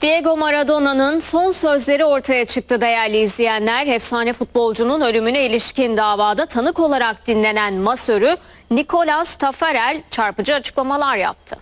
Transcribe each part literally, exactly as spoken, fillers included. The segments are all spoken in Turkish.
Diego Maradona'nın son sözleri ortaya çıktı değerli izleyenler. Efsane futbolcunun ölümüne ilişkin davada tanık olarak dinlenen masörü Nicolas Taffarel çarpıcı açıklamalar yaptı.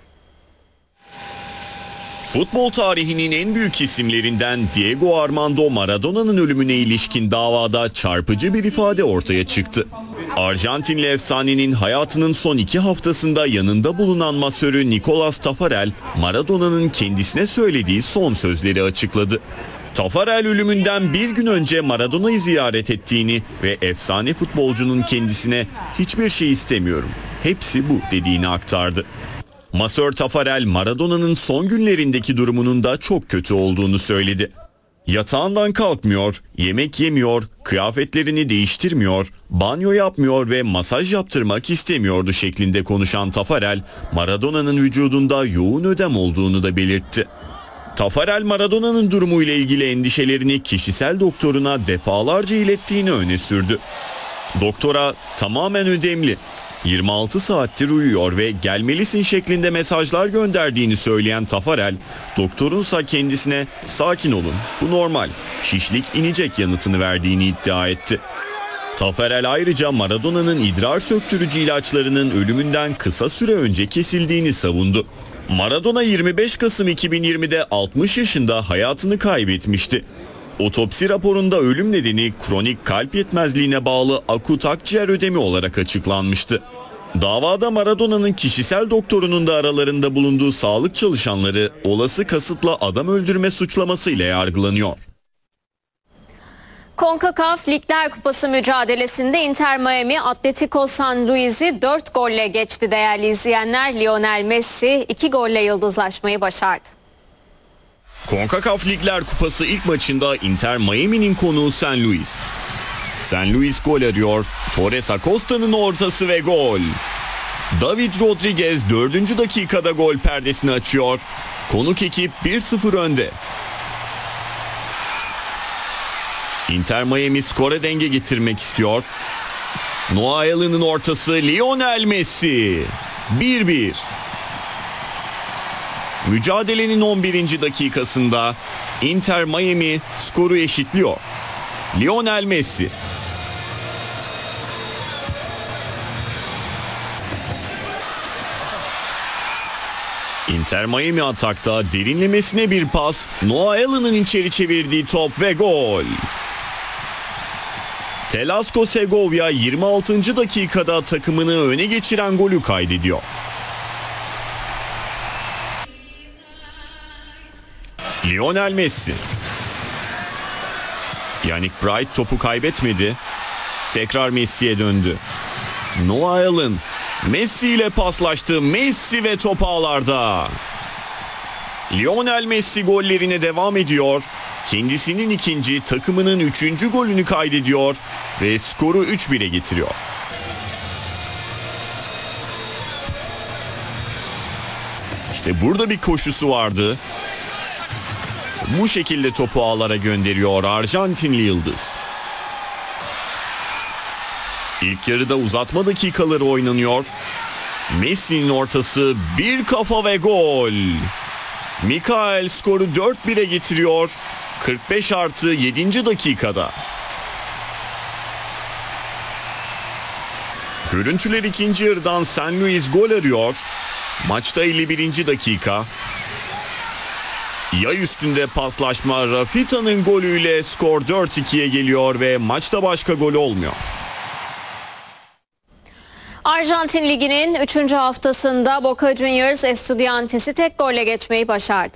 Futbol tarihinin en büyük isimlerinden Diego Armando Maradona'nın ölümüne ilişkin davada çarpıcı bir ifade ortaya çıktı. Arjantinli efsanenin hayatının son iki haftasında yanında bulunan masörü Nicolas Taffarel, Maradona'nın kendisine söylediği son sözleri açıkladı. Taffarel ölümünden bir gün önce Maradona'yı ziyaret ettiğini ve efsane futbolcunun kendisine "hiçbir şey istemiyorum, hepsi bu" dediğini aktardı. Masör Taffarel, Maradona'nın son günlerindeki durumunun da çok kötü olduğunu söyledi. Yatağından kalkmıyor, yemek yemiyor, kıyafetlerini değiştirmiyor, banyo yapmıyor ve masaj yaptırmak istemiyordu şeklinde konuşan Taffarel, Maradona'nın vücudunda yoğun ödem olduğunu da belirtti. Taffarel, Maradona'nın durumuyla ilgili endişelerini kişisel doktoruna defalarca ilettiğini öne sürdü. Doktora "tamamen ödemli, yirmi altı saattir uyuyor ve gelmelisin" şeklinde mesajlar gönderdiğini söyleyen Taffarel, doktorunsa kendisine "sakin olun, bu normal, şişlik inecek" yanıtını verdiğini iddia etti. Taffarel ayrıca Maradona'nın idrar söktürücü ilaçlarının ölümünden kısa süre önce kesildiğini savundu. Maradona yirmi beş Kasım iki bin yirmide altmış yaşında hayatını kaybetmişti. Otopsi raporunda ölüm nedeni kronik kalp yetmezliğine bağlı akut akciğer ödemi olarak açıklanmıştı. Davada Maradona'nın kişisel doktorunun da aralarında bulunduğu sağlık çalışanları olası kasıtla adam öldürme suçlamasıyla yargılanıyor. CONCACAF Ligler Kupası mücadelesinde Inter Miami Atletico San Luis'i dört golle geçti değerli izleyenler. Lionel Messi iki golle yıldızlaşmayı başardı. CONCACAF Ligler Kupası ilk maçında Inter Miami'nin konuğu San Luis. San Luis gol arıyor. Torres Acosta'nın ortası ve gol. David Rodriguez dördüncü dakikada gol perdesini açıyor. Konuk ekip bir sıfır önde. Inter Miami skora denge getirmek istiyor. Noah Allen'ın ortası, Lionel Messi. bir bir. Mücadelenin on birinci dakikasında Inter Miami skoru eşitliyor. Lionel Messi. Inter Miami atakta derinlemesine bir pas, Noah Allen'ın içeri çevirdiği top ve gol. Telasko Segovia yirmi altıncı dakikada takımını öne geçiren golü kaydediyor. Lionel Messi. Yannick Bright topu kaybetmedi. Tekrar Messi'ye döndü. Noah Allen Messi ile paslaştı. Messi ve top ağlarda. Lionel Messi gollerine devam ediyor. Kendisinin ikinci, takımının üçüncü golünü kaydediyor ve skoru üç bire getiriyor. İşte burada bir koşusu vardı. Bu şekilde topu ağlara gönderiyor Arjantinli yıldız. İlk yarıda uzatma dakikaları oynanıyor. Messi'nin ortası, bir kafa ve gol. Mikael skoru dört bire getiriyor. kırk beş artı yedinci dakikada. Görüntüler ikinci yarıdan San Luis gol arıyor. Maçta elli birinci dakika. Yay üstünde paslaşma, Rafita'nın golüyle skor dört ikiye geliyor ve maçta başka gol olmuyor. Arjantin Ligi'nin üçüncü haftasında Boca Juniors Estudiantes'i tek golle geçmeyi başardı.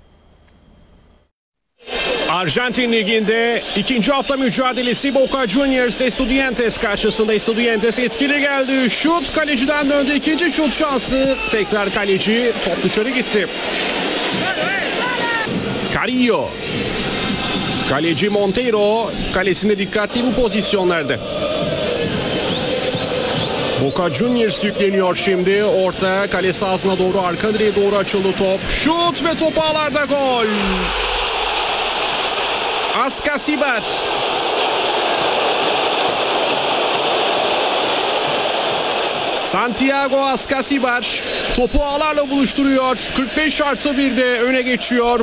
Arjantin Ligi'nde ikinci hafta mücadelesi Boca Juniors Estudiantes karşısında. Estudiantes etkili geldi. Şut kaleciden döndü. İkinci şut şansı. Tekrar kaleci. Top dışarı gitti. Carrillo. Kaleci Monteiro kalesinde dikkatli bu pozisyonlarda. Boca Juniors yükleniyor şimdi. Orta kale sahasına doğru, arka direğe doğru açıldı top. Şut ve top ağlarda, gol. Ascasibar. Santiago Ascasibar topu ağlarla buluşturuyor. kırk beş artı birde öne geçiyor.